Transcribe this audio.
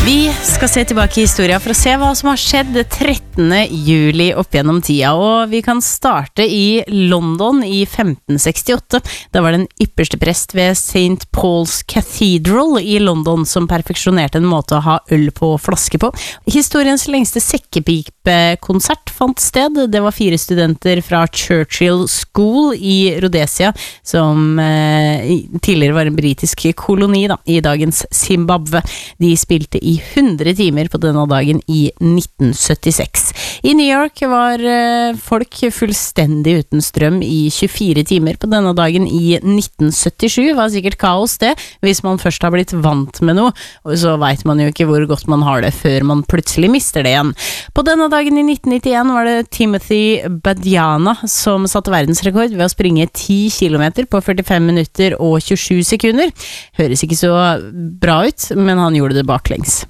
Vi skal se tilbake i historien for å se hva som har skjedd 13. juli opp gjennom tida, og vi kan starte i London i 1568. Da var det en ypperste prest ved St. Paul's Cathedral i London som perfeksjonerte en måte å ha øl på flaske på. Historiens lengste sekkepipekonsert fant sted. Det var 4 studenter fra Churchill School i Rhodesia, som tidligere var en britisk koloni i dagens Zimbabwe. De spilte i 100 timer på denne dagen i 1976. I New York var folk fullstendig uten strøm i 24 timer på denne dagen i 1977. Var sikkert kaos det, hvis man først har blitt vant med noe, og så vet man jo ikke hvor godt man har det før man plutselig mister det igjen. På denne dagen i 1991 var det Timothy Badiana som satte verdensrekord ved å springe 10 kilometer på 45 minutter og 27 sekunder. Høres ikke så bra ut, men han gjorde det baklengs.